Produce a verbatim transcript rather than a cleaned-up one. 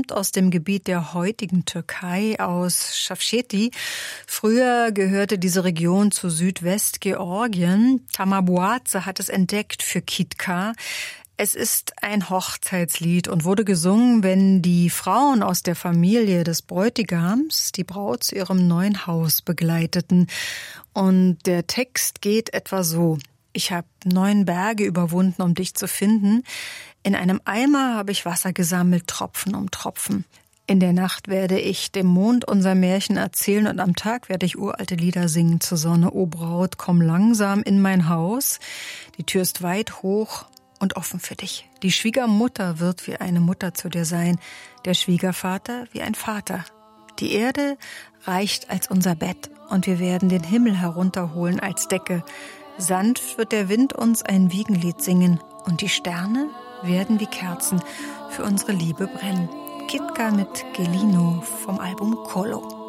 stammt aus dem Gebiet der heutigen Türkei, aus Şavşeti. Früher gehörte diese Region zu Südwestgeorgien. Tamar Buatze hat es entdeckt für Kitka. Es ist ein Hochzeitslied und wurde gesungen, wenn die Frauen aus der Familie des Bräutigams die Braut zu ihrem neuen Haus begleiteten. Und der Text geht etwa so: Ich habe neun Berge überwunden, um dich zu finden. In einem Eimer habe ich Wasser gesammelt, Tropfen um Tropfen. In der Nacht werde ich dem Mond unser Märchen erzählen und am Tag werde ich uralte Lieder singen zur Sonne. O Braut, komm langsam in mein Haus. Die Tür ist weit hoch und offen für dich. Die Schwiegermutter wird wie eine Mutter zu dir sein, der Schwiegervater wie ein Vater. Die Erde reicht als unser Bett und wir werden den Himmel herunterholen als Decke. Sanft wird der Wind uns ein Wiegenlied singen und die Sterne werden wie Kerzen für unsere Liebe brennen. Kitka mit Gelino vom Album Kolo.